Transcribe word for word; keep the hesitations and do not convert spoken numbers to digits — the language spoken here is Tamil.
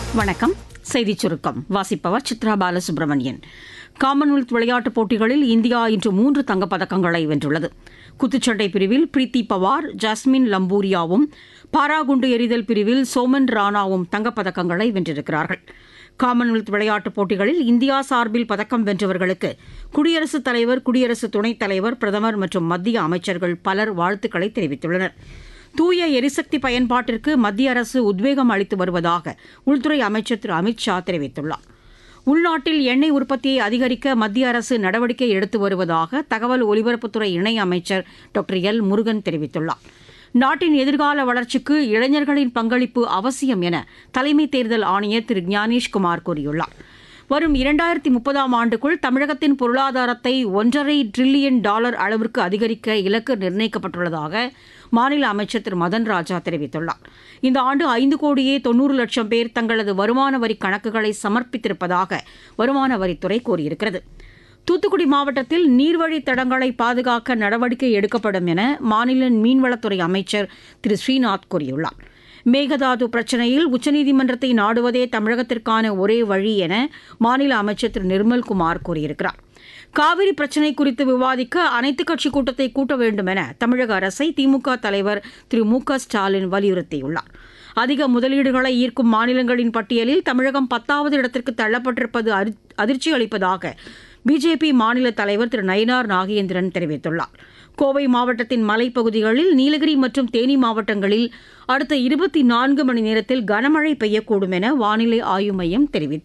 வணக்கம். செய்திச் சுருக்கம் வாசிப்பவர் சித்ரா பாலசுப்ரமணியன். காமன்வெல்த் விளையாட்டுப் போட்டிகளில் இந்தியா இன்று மூன்று தங்கப்பதக்கங்களை வென்றுள்ளது. குத்துச்சண்டை பிரிவில் பிரீத்தி பவார், ஜாஸ்மின் லம்பூரியாவும், பாராகுண்டு எறிதல் பிரிவில் சோமன் ராணாவும் தங்கப்பதக்கங்களை வென்றிருக்கிறார்கள். காமன்வெல்த் விளையாட்டுப் போட்டிகளில் இந்தியா சார்பில் பதக்கம் வென்றவர்களுக்கு குடியரசுத் தலைவர், குடியரசு துணைத் தலைவர், பிரதமர் மற்றும் மத்திய அமைச்சர்கள் பலர் வாழ்த்துக்களை தெரிவித்துள்ளனர். தூய எரிசக்தி பயன்பாட்டிற்கு மத்திய அரசு உத்வேகம் அளித்து வருவதாக உள்துறை அமைச்சர் திரு அமித் ஷா தெரிவித்துள்ளார். உள்நாட்டில் எண்ணெய் உற்பத்தியை அதிகரிக்க மத்திய அரசு நடவடிக்கை எடுத்து வருவதாக தகவல் ஒலிபரப்புத்துறை இணை அமைச்சர் டாக்டர் எல் முருகன் தெரிவித்துள்ளார். நாட்டின் எதிர்கால வளர்ச்சிக்கு இளைஞர்களின் பங்களிப்பு அவசியம் என தலைமை தேர்தல் ஆணையர் திரு ஞானேஷ்குமார் கூறியுள்ளார். வரும் இரண்டாயிரத்தி முப்பதாம் ஆண்டுக்குள் தமிழகத்தின் பொருளாதாரத்தை ஒன்றரை டிரில்லியன் டாலர் அளவிற்கு அதிகரிக்க இலக்கு நிர்ணயிக்கப்பட்டுள்ளதாக மாநில அமைச்சர் திரு மதன் ராஜா தெரிவித்துள்ளார். இந்த ஆண்டு ஐந்து கோடியே தொன்னூறு லட்சம் பேர் தங்களது வருமான வரி கணக்குகளை சமர்ப்பித்திருப்பதாக வருமான வரித்துறை கூறியிருக்கிறது. தூத்துக்குடி மாவட்டத்தில் நீர்வழித் தடங்களை பாதுகாக்க நடவடிக்கை எடுக்கப்படும் என மாநில மீன்வளத்துறை அமைச்சர் திரு ஸ்ரீநாத் கூறியுள்ளார். மேகதாது பிரச்சினையில் உச்சநீதிமன்றத்தை நாடுவதே தமிழகத்திற்கான ஒரே வழி என மாநில அமைச்சர் திரு நிர்மல்குமார் கூறியிருக்கிறார். காவிரி பிரச்சினை குறித்து விவாதிக்க அனைத்துக் கட்சி கூட்டத்தை கூட்ட வேண்டும் என தமிழக அரசை திமுக தலைவர் திரு மு க ஸ்டாலின் வலியுறுத்தியுள்ளார். அதிக முதலீடுகளை ஈர்க்கும் மாநிலங்களின் பட்டியலில் தமிழகம் பத்தாவது இடத்திற்கு தள்ளப்பட்டிருப்பது அதிர்ச்சி அளிப்பதாக பிஜேபி மாநில தலைவர் திரு நயினார் நாகேந்திரன் தெரிவித்துள்ளார். கோவை மாவட்டத்தின் மலைப்பகுதிகளில், நீலகிரி மற்றும் தேனி மாவட்டங்களில் அடுத்த இருபத்தி நான்கு மணி நேரத்தில் கனமழை பெய்யக்கூடும் என வானிலை ஆய்வு மையம் தெரிவித்துள்ளது.